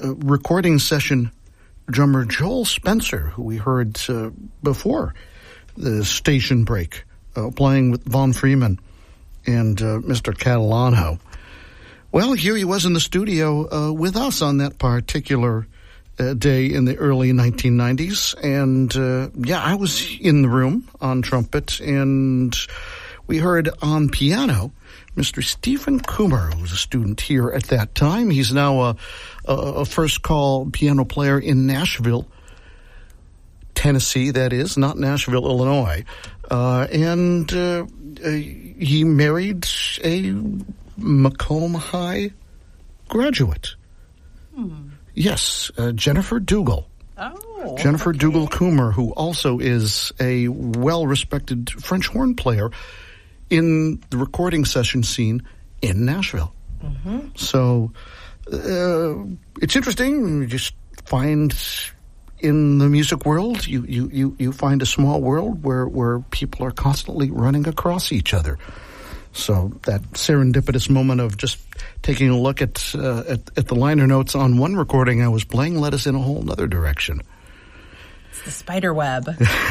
recording session drummer Joel Spencer, who we heard before the station break, playing with Von Freeman and Mr. Catalano. Well, here he was in the studio with us on that particular day in the early 1990s. And, I was in the room on trumpet, and we heard on piano Mr. Stephen Coomer, who was a student here at that time. He's now a first-call piano player in Nashville, Tennessee, that is, not Nashville, Illinois. And he married a Macomb High graduate. Yes, Jennifer Dougal. Oh, Jennifer okay. Dougal Coomer, who also is a well-respected French horn player in the recording session scene in Nashville. Mm-hmm. So it's interesting. You just find in the music world, you find a small world where people are constantly running across each other. So that serendipitous moment of just taking a look at the liner notes on one recording I was playing led us in a whole other direction. It's the spider web.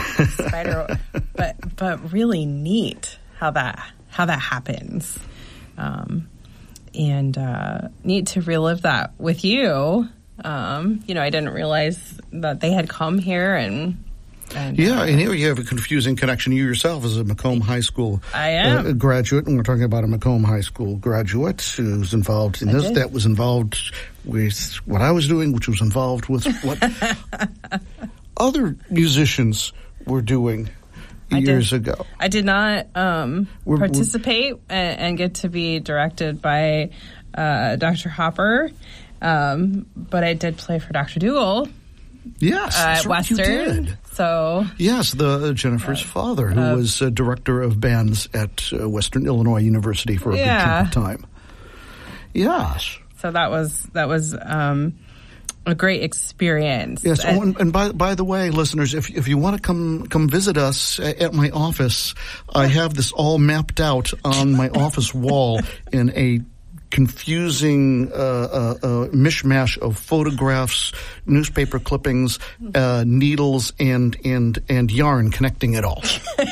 But really neat how that happens. And neat to relive that with you. I didn't realize that they had come here and and here you have a confusing connection. You yourself as a Macomb High School graduate, and we're talking about a Macomb High School graduate who's involved in this. That was involved with what I was doing, which was involved with what other musicians were doing years ago. I did not participate and get to be directed by Dr. Hopper, but I did play for Dr. Dougal. Yes, at Western. You did. So yes, the Jennifer's father, who was director of bands at Western Illinois University for a good chunk of time. Yes. So that was a great experience. Yes, and by the way, listeners, if you want to come visit us at my office, I have this all mapped out on my office wall in a confusing mishmash of photographs, newspaper clippings, needles, and yarn connecting it all.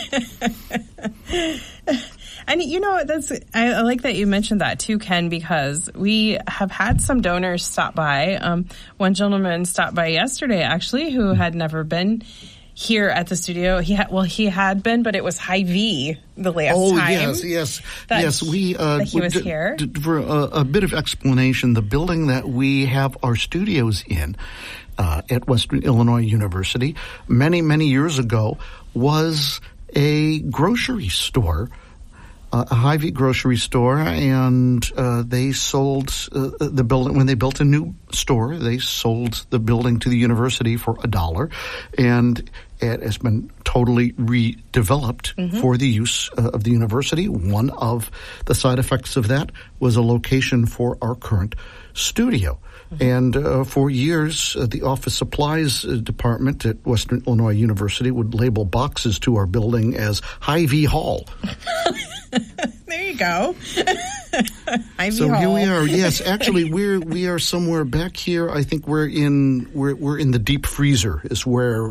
And I like that you mentioned that too, Ken, because we have had some donors stop by. One gentleman stopped by yesterday, actually, who had never been here at the studio. He had been, but it was Hy-Vee the last time. Yes. We he was here. For a bit of explanation, the building that we have our studios in at Western Illinois University many years ago was a grocery store. A Hy-Vee grocery store, and they sold the building. When they built a new store, they sold the building to the university for $1, and it has been totally redeveloped for the use of the university. One of the side effects of that was a location for our current studio. And for years, the office supplies department at Western Illinois University would label boxes to our building as Hy-Vee Hall. There you go. So Hall. Here we are. Yes, actually, we are somewhere back here. I think we're in the deep freezer is where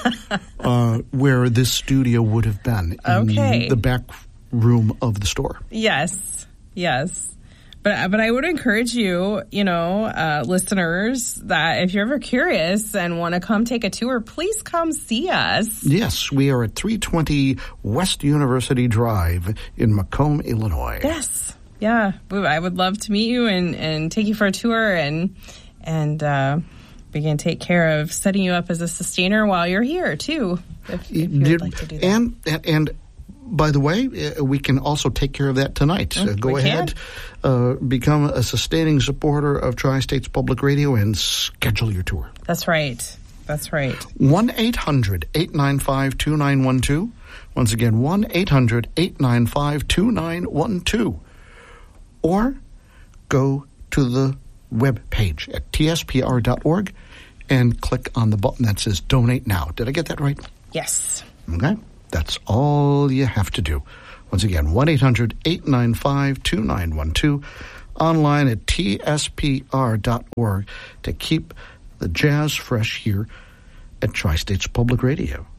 this studio would have been. In the back room of the store. Yes. But I would encourage you, listeners, that if you're ever curious and want to come take a tour, please come see us. Yes, we are at 320 West University Drive in Macomb, Illinois. Yes. Yeah. I would love to meet you and take you for a tour and we can take care of setting you up as a sustainer while you're here, too, if you would like to do that. And by the way, we can also take care of that tonight. Go ahead, become a sustaining supporter of Tri-States Public Radio and schedule your tour. That's right. 1-800-895-2912. Once again, 1-800-895-2912. Or go to the web page at tspr.org and click on the button that says Donate Now. Did I get that right? Yes. Okay. That's all you have to do. Once again, 1-800-895-2912. online at tspr.org to keep the jazz fresh here at Tri-States Public Radio.